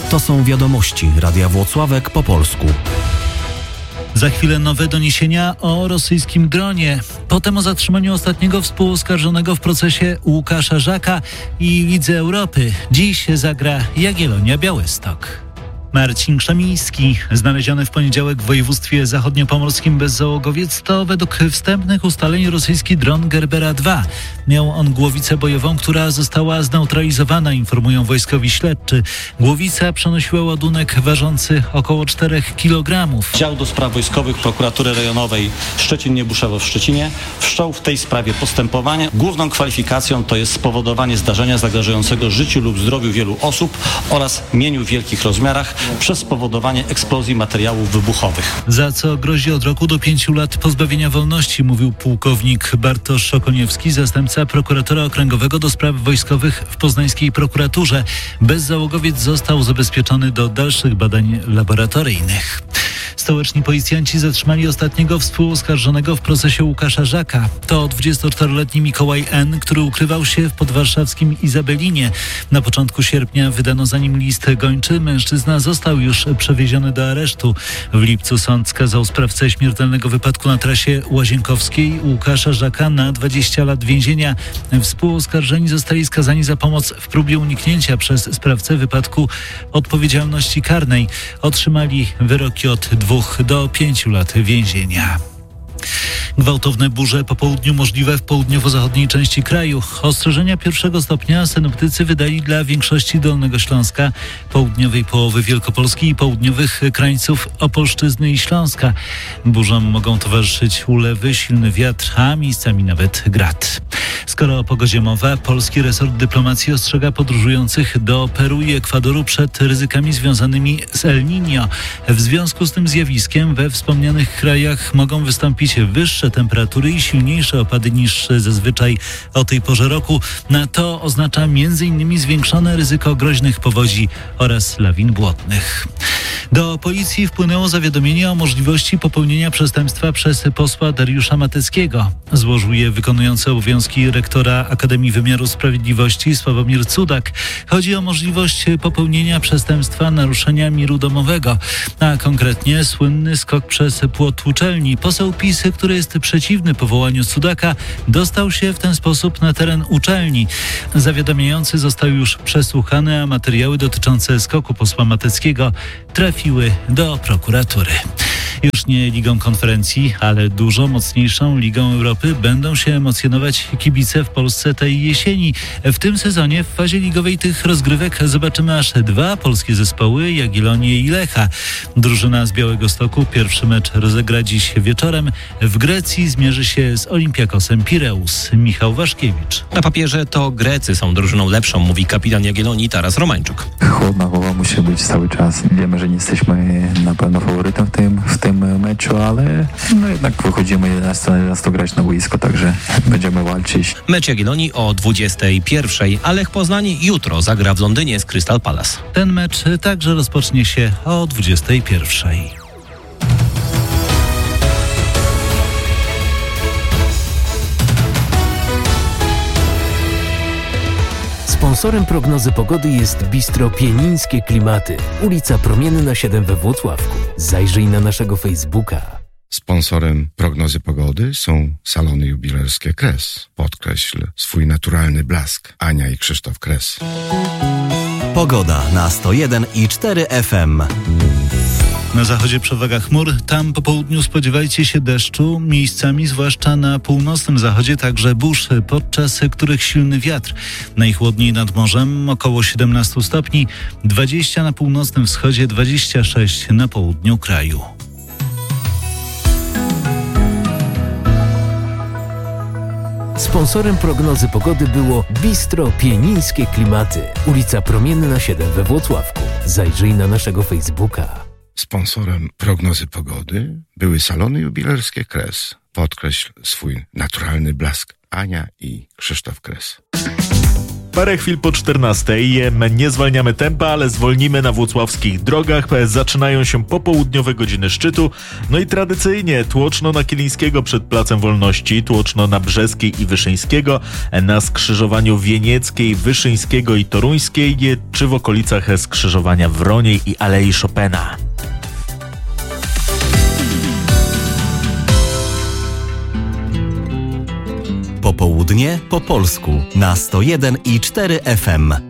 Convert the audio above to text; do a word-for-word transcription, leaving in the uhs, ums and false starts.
To są wiadomości Radia Włocławek po polsku. Za chwilę nowe doniesienia o rosyjskim dronie. Potem o zatrzymaniu ostatniego współoskarżonego w procesie Łukasza Żaka i Lidze Europy. Dziś zagra Jagiellonia Białystok. Marcin Krzemiński, znaleziony w poniedziałek w województwie zachodniopomorskim Bezzałogowiec, to według wstępnych ustaleń rosyjski dron Gerbera dwa. Miał on głowicę bojową, która została zneutralizowana, informują wojskowi śledczy. Głowica przenosiła ładunek ważący około czterech kilogramów. Dział do spraw wojskowych Prokuratury Rejonowej Szczecin-Niebuszewo w Szczecinie wszczął w tej sprawie postępowanie. Główną kwalifikacją to jest spowodowanie zdarzenia zagrażającego życiu lub zdrowiu wielu osób oraz mieniu w wielkich rozmiarach przez spowodowanie eksplozji materiałów wybuchowych. Za co grozi od roku do pięciu lat pozbawienia wolności, mówił pułkownik Bartosz Szokoniewski, zastępca prokuratora okręgowego do spraw wojskowych w poznańskiej prokuraturze. Bezzałogowiec został zabezpieczony do dalszych badań laboratoryjnych. Stołeczni policjanci zatrzymali ostatniego współoskarżonego w procesie Łukasza Żaka. To dwudziestoczteroletni Mikołaj N., który ukrywał się w podwarszawskim Izabelinie. Na początku sierpnia wydano za nim list gończy. Mężczyzna został już przewieziony do aresztu. W lipcu sąd skazał sprawcę śmiertelnego wypadku na trasie łazienkowskiej Łukasza Żaka na dwadzieścia lat więzienia. Współoskarżeni zostali skazani za pomoc w próbie uniknięcia przez sprawcę wypadku odpowiedzialności karnej. Otrzymali wyroki od dwóch do pięciu lat więzienia. Gwałtowne burze po południu możliwe w południowo-zachodniej części kraju. Ostrzeżenia pierwszego stopnia synoptycy wydali dla większości Dolnego Śląska, południowej połowy Wielkopolski i południowych krańców Opolszczyzny i Śląska. Burzom mogą towarzyszyć ulewy, silny wiatr, a miejscami nawet grad. Skoro o pogodzie mowa, polski resort dyplomacji ostrzega podróżujących do Peru i Ekwadoru przed ryzykami związanymi z El Niño. W związku z tym zjawiskiem we wspomnianych krajach mogą wystąpić wyższe temperatury i silniejsze opady niż zazwyczaj o tej porze roku. Na to oznacza między innymi zwiększone ryzyko groźnych powodzi oraz lawin błotnych. Do policji wpłynęło zawiadomienie o możliwości popełnienia przestępstwa przez posła Dariusza Mateckiego. Złożył je wykonujący obowiązki rektora Akademii Wymiaru Sprawiedliwości Sławomir Cudak. Chodzi o możliwość popełnienia przestępstwa naruszenia miru domowego, a konkretnie słynny skok przez płot uczelni. Poseł PiS, który jest przeciwny powołaniu Cudaka, dostał się w ten sposób na teren uczelni. Zawiadamiający został już przesłuchany, a materiały dotyczące skoku posła Mateckiego trafiły do prokuratury. Już nie Ligą Konferencji, ale dużo mocniejszą Ligą Europy będą się emocjonować kibice w Polsce tej jesieni. W tym sezonie w fazie ligowej tych rozgrywek zobaczymy aż dwa polskie zespoły, Jagiellonię i Lecha. Drużyna z Białegostoku pierwszy mecz rozegra dziś wieczorem. W Grecji zmierzy się z Olympiakosem Pireus. Michał Waszkiewicz. Na papierze to Grecy są drużyną lepszą, mówi kapitan Jagiellonii Taras Romańczuk. Chłodna głowa musi być cały czas. Wiemy, że nie jesteśmy na pewno faworytem w tym, w tym meczu, ale no jednak wychodzimy jedenaście na jedenaście grać na boisko, także będziemy walczyć. Mecz Jagiellonii o dwudziestej pierwszej, a Lech Poznań jutro zagra w Londynie z Crystal Palace. Ten mecz także rozpocznie się o dwudziestej pierwszej. Sponsorem prognozy pogody jest Bistro Pienińskie Klimaty, ulica Promienna siedem we Włocławku. Zajrzyj na naszego Facebooka. Sponsorem prognozy pogody są salony jubilerskie Kres. Podkreśl swój naturalny blask. Ania i Krzysztof Kres. Pogoda na sto jeden i cztery F M. Na zachodzie przewaga chmur, tam po południu spodziewajcie się deszczu, miejscami zwłaszcza na północnym zachodzie także burz, podczas których silny wiatr. Najchłodniej nad morzem około siedemnaście stopni, dwadzieścia na północnym wschodzie, dwadzieścia sześć na południu kraju. Sponsorem prognozy pogody było Bistro Pienińskie Klimaty, ulica Promienna siedem we Włocławku. Zajrzyj na naszego Facebooka. Sponsorem prognozy pogody były salony jubilerskie Kres. Podkreśl swój naturalny blask. Ania i Krzysztof Kres. Parę chwil po czternastej nie zwalniamy tempa, ale zwolnimy na włocławskich drogach. Zaczynają się popołudniowe godziny szczytu. No i tradycyjnie Tłoczno na Kilińskiego przed Placem Wolności, Tłoczno na Brzeskiej i Wyszyńskiego, na skrzyżowaniu Wienieckiej, Wyszyńskiego i Toruńskiej, czy w okolicach skrzyżowania Wroniej i Alei Chopina. Popołudnie po polsku na sto jeden i cztery F M.